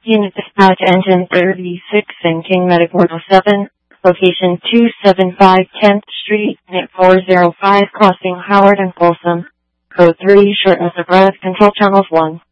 Unit dispatch engine 36 in King Medic 107, location 275 10th Street, unit 405, crossing Howard and Folsom. Code 3, shortness of breath, control channels 1.